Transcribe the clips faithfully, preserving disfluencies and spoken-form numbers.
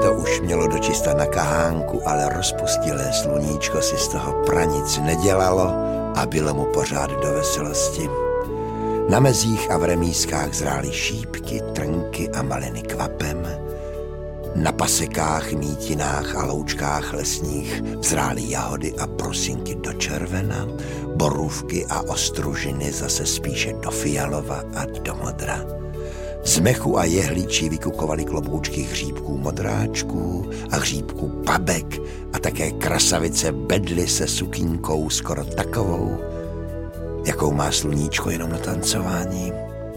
Léto už mělo dočista na kahánku, ale rozpustilé sluníčko si z toho pranic nedělalo a bylo mu pořád do veselosti. Na mezích a v remízkách zrály šípky, trnky a maliny kvapem. Na pasekách, mítinách a loučkách lesních vzrály jahody a prusinky do červena, borůvky a ostružiny zase spíše do fialova a do modra. Z mechu a jehličí vykukovaly kloboučky hříbků modráčků a hříbků babek a také krasavice bedly se sukínkou skoro takovou, jakou má sluníčko jenom na tancování.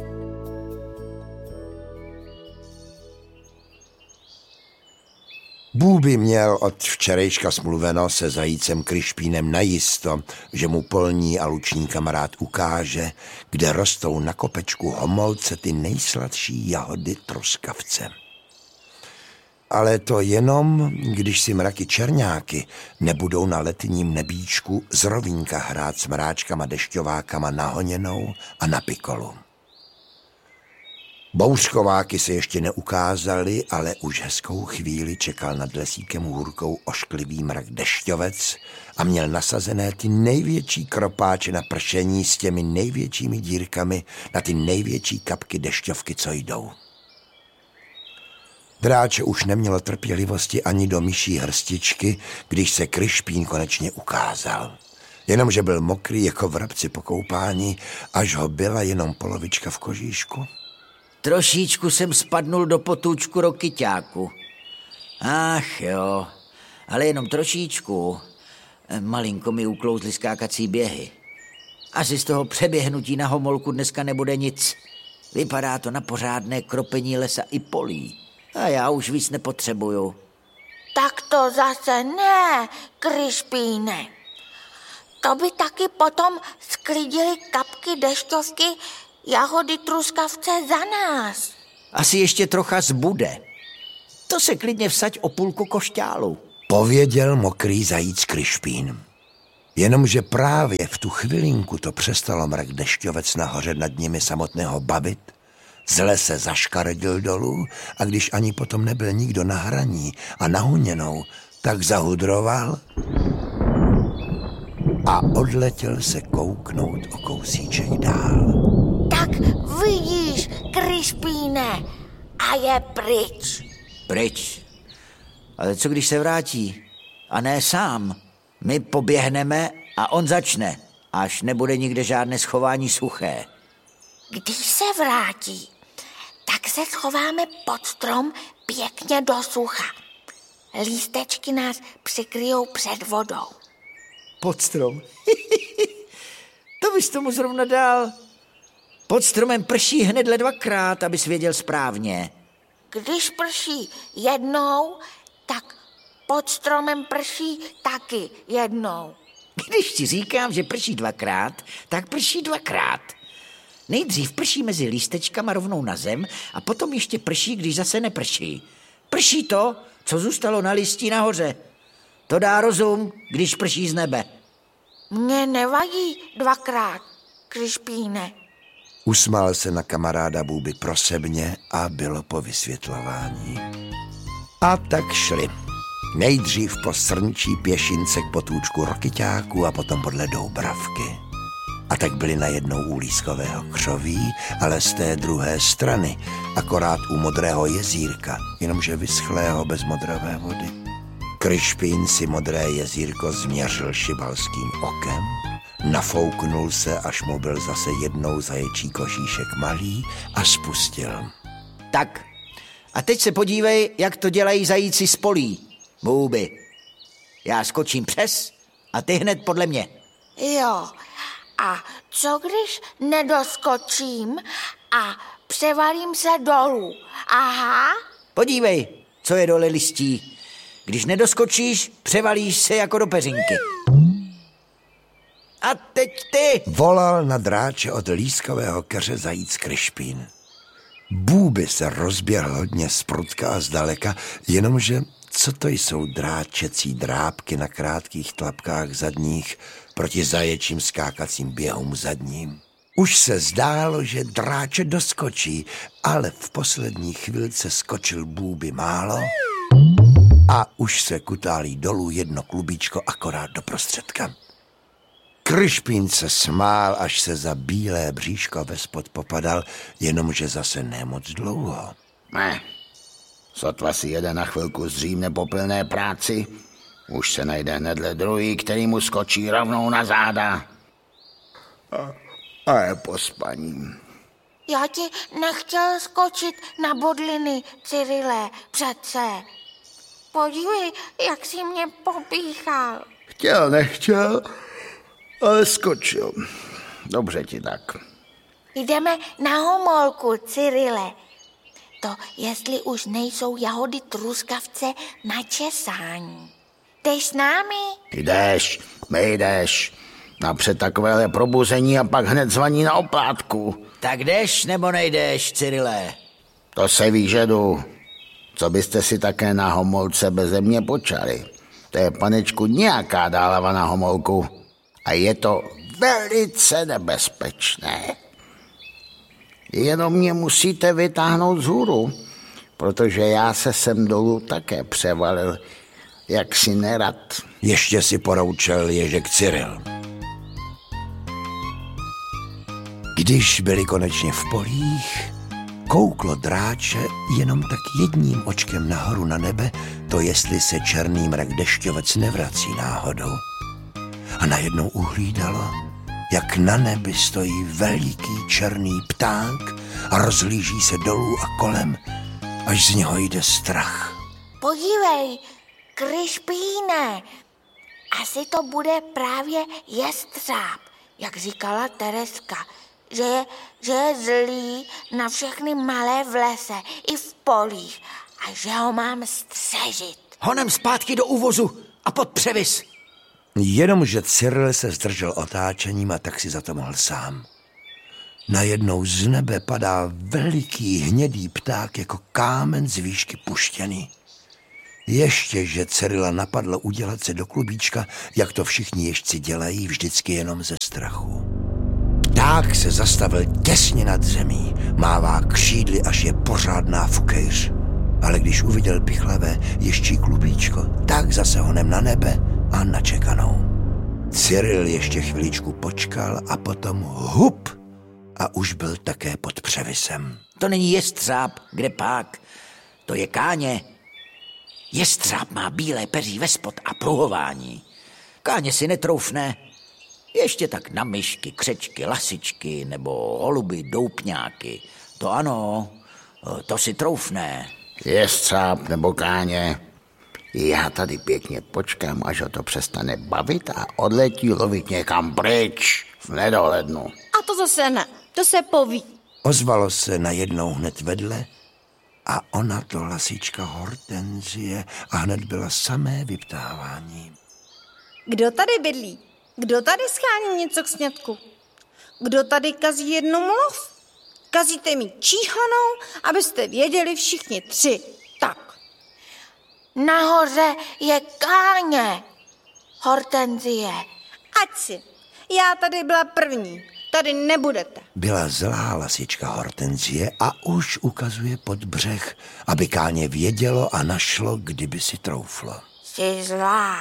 Bůby měl od včerejška smluveno se zajícem Kryšpínem najisto, že mu polní a luční kamarád ukáže, kde rostou na kopečku Homolce ty nejsladší jahody truskavce. Ale to jenom, když si mraky čerňáky nebudou na letním nebíčku z rovínka hrát s mráčkama dešťovákama na honěnou a na pikolu. Bouřkováky se ještě neukázaly, ale už hezkou chvíli čekal nad lesíkem hůrkou ošklivý mrak dešťovec a měl nasazené ty největší kropáče na pršení s těmi největšími dírkami na ty největší kapky dešťovky, co jdou. Dráče už nemělo trpělivosti ani do myší hrstičky, když se Kryšpín konečně ukázal. Jenomže byl mokrý jako vrabci po koupání, až ho byla jenom polovička v kožíšku. Trošičku jsem spadnul do potůčku Rokyťáku. Ach jo, ale jenom trošičku. Malinko mi uklouzly skákací běhy. Asi z toho přeběhnutí na Homolku dneska nebude nic. Vypadá to na pořádné kropení lesa i polí. A já už víc nepotřebuju. Tak to zase ne, Kryšpíne. To by taky potom sklidily kapky dešťovky, jahody truskavce za nás. Asi ještě trocha zbude. To se klidně vsaď o půlku košťálu. Pověděl mokrý zajíc Kryšpín. Jenomže právě v tu chvilinku to přestalo mrak dešťovec nahoře nad nimi samotného bavit, zle se zaškaredil dolů a když ani potom nebyl nikdo na hraní a nahuněnou, tak zahudroval a odletěl se kouknout o kousíček dál. Tak vidíš, Kryšpíne, a je pryč. Pryč? Ale co když se vrátí? A ne sám. My poběhneme a on začne, až nebude nikde žádné schování suché. Když se vrátí, tak se schováme pod strom pěkně do sucha. Lístečky nás přikryjou před vodou. Pod strom? To bys tomu zrovna dal. Pod stromem prší hnedle dvakrát, abys věděl správně. Když prší jednou, tak pod stromem prší taky jednou. Když ti říkám, že prší dvakrát, tak prší dvakrát. Nejdřív prší mezi lístečkama rovnou na zem a potom ještě prší, když zase neprší. Prší to, co zůstalo na listí nahoře. To dá rozum, když prší z nebe. Mně nevadí dvakrát, Kryšpíne. Usmál se na kamaráda Bůby prosebně a bylo po vysvětlování. A tak šli. Nejdřív po srnčí pěšince k potůčku Rokyťáku a potom podle Doubravky. A tak byli najednou u lískového křoví, ale z té druhé strany, akorát u modrého jezírka, jenomže vyschlého bez modravé vody. Kryšpín si modré jezírko změřil šibalským okem, nafouknul se, až mu byl zase jednou zaječí košíšek malý a spustil. Tak, a teď se podívej, jak to dělají zajíci z polí. Bůby. Já skočím přes a ty hned podle mě. Jo, a co když nedoskočím a převalím se dolů? Aha. Podívej, co je dole listí. Když nedoskočíš, převalíš se jako do peřinky. A teď ty! Volal na dráče od lískového keře zajíc Kryšpín. Bůby se rozběhl hodně zprudka a zdaleka, jenomže co to jsou dráčecí drápky na krátkých tlapkách zadních proti zaječím skákacím běhům zadním. Už se zdálo, že dráče doskočí, ale v poslední chvilce skočil Bůby málo a už se kutálí dolů jedno klubíčko akorát do prostředka. Kryšpín se smál, až se za bílé bříško vespod popadal, jenomže zase nemoc dlouho. Ne, sotva si jeden na chvilku zdřímne po pilné práci, už se najde hnedle druhý, který mu skočí rovnou na záda. A, a je po spaní. Já ti nechtěl skočit na bodliny, Cyrile, přece. Podívej, jak jsi mě popíchal. Chtěl, nechtěl, ale skočil. Dobře ti tak. Jdeme na Homolku, Cyrile. To, jestli už nejsou jahody truskavce na česání. Jdeš s námi? Jdeš, my jdeš. Napřed takovéhle probuzení a pak hned zvaní na oplátku. Tak jdeš nebo nejdeš, Cyrile? To se ví, že jdu. Co byste si také na Homolce beze mě počali? To je, panečku, nějaká dálava na Homolku. A je to velice nebezpečné. Jenom mě musíte vytáhnout vzhůru, protože já se sem dolů také převalil, jak si nerad. Ještě si poroučel Ježek Cyril. Když byli konečně v polích, kouklo dráče jenom tak jedním očkem nahoru na nebe, to jestli se černý mrak dešťovec nevrací náhodou. A najednou uhlídalo, jak na nebi stojí veliký černý pták a rozhlíží se dolů a kolem, až z něho jde strach. Podívej, Kryšpíne, asi to bude právě jestřáb, jak říkala Tereska, že je, že je zlý na všechny malé v lese i v polích a že ho mám střežit. Honem zpátky do úvozu a pod převis. Jenomže Cyril se zdržel otáčením a tak si za to mohl sám. Najednou z nebe padá veliký hnědý pták jako kámen z výšky puštěný. Ještě, že Cyrila napadlo udělat se do klubíčka, jak to všichni ježci dělají, vždycky jenom ze strachu. Pták se zastavil těsně nad zemí, mává křídly, až je pořádná fukejř. Ale když uviděl pichlavé ježčí klubíčko, tak zase honem na nebe a na čekanou. Cyril ještě chviličku počkal a potom hup a už byl také pod převisem. To není jestřáb, kde pák, to je káně. Jestřáb má bílé peří vespod a pruhování. Káně si netroufne. Ještě tak na myšky, křečky, lasičky nebo holuby, doupňáky. To ano, to si troufne. Jestřáb nebo káně. Já tady pěkně počkám, až ho to přestane bavit a odletí lovit někam pryč v nedohlednu. A to zase ne, to se poví. Ozvalo se najednou hned vedle a ona to lasička Hortenzie a hned byla samé vyptávání. Kdo tady bydlí? Kdo tady schání něco k sňatku? Kdo tady kazí jednu mluv? Kazíte mi číhanou, abyste věděli všichni tři. Tak. Nahoře je káně, Hortenzie. Ať si. Já tady byla první. Tady nebudete. Byla zlá lasička Hortenzie a už ukazuje pod břeh, aby káně vědělo a našlo, kdyby si trouflo. Jsi zlá.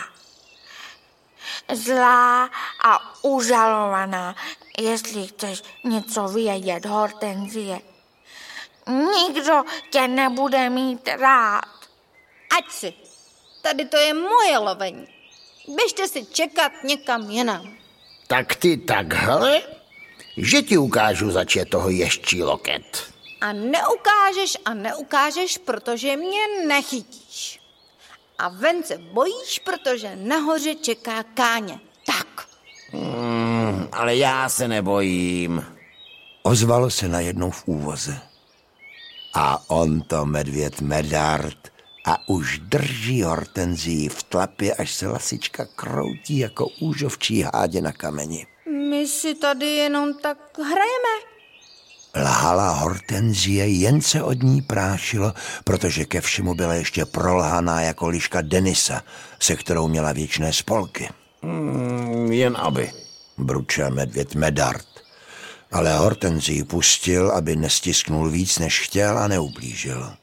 Zlá a užalovaná, jestli chceš něco vědět, Hortenzie. Nikdo tě nebude mít rád. Ať si. Tady to je moje lovení. Běžte si čekat někam jinam. Tak ty takhle, že ti ukážu, zač je toho ježčí loket. A neukážeš a neukážeš, protože mě nechytíš. A ven se bojíš, protože nahoře čeká káně. Tak. Hmm, ale já se nebojím. Ozvalo se najednou v úvoze. A on to medvěd Medard a už drží Hortenzii v tlapě, až se lasička kroutí jako úžovčí hádě na kameni. My si tady jenom tak hrajeme. Lhala Hortenzie, jen se od ní prášilo, protože ke všemu byla ještě prolhaná jako liška Denisa, se kterou měla věčné spolky. Hmm, jen aby. Bručel medvěd Medard. Ale Hortenzii pustil, aby nestisknul víc, než chtěl a neublížil.